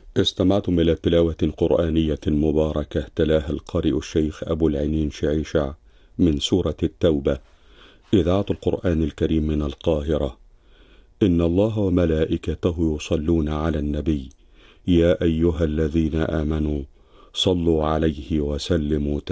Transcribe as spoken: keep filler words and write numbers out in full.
استمعتم إلى تلاوة قرآنية مباركة تلاها القارئ الشيخ أبو العينين شعيشع من سورة التوبة، إذاعة القرآن الكريم من القاهرة. إن الله وملائكته يصلون على النبي، يا أيها الذين آمنوا صلوا عليه وسلموا